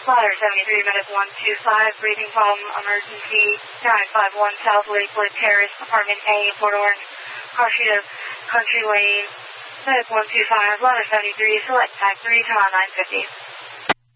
Ladder 73, medic 125, breathing problem, emergency, 951 South Lakewood Terrace, apartment A, Port Orange, car street of Country Lane, medic 125, ladder 73, select tag 3 to 950.